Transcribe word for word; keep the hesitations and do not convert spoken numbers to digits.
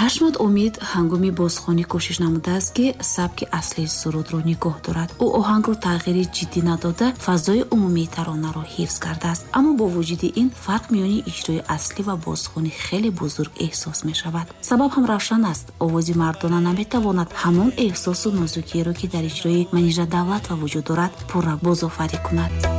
ҳашмат умид ҳангоми бозхонӣ кӯшиш намудааст ки сабки аслии сурудро нигоҳ дорад. ӯ оҳангро тағйири ҷиддӣ надода фазои умумии таронаро ҳифз кардааст. аммо бо вуҷуди ин фарқ миёни иҷрои аслӣ ва бозхонӣ хеле бузург эҳсос мешавад. сабаб ҳам равшан аст. овози мардона наметавонад ҳамон эҳсосу нозукиеро ки дар иҷрои Манижа Давлатова вуҷуд дорад пурра бозофарӣ кунад.